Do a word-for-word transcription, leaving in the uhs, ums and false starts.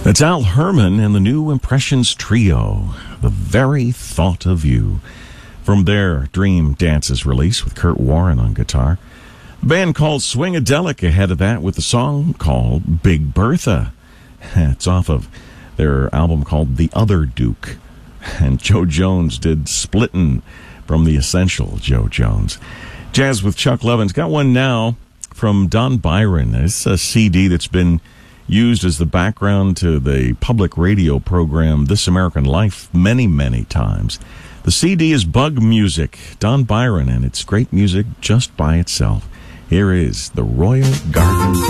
That's Al Herman and the New Impressions Trio, The Very Thought of You, from their Dream Dances release with Kurt Warren on guitar. The band called Swingadelic ahead of that with a song called Big Bertha. It's off of their album called The Other Duke. And Joe Jones did Splittin' from the Essential Joe Jones. Jazz with Chuck Levin's got one now from Don Byron. It's a C D that's been used as the background to the public radio program This American Life many, many times. The C D is Bug Music, Don Byron, and it's great music just by itself. Here is The Royal Garden.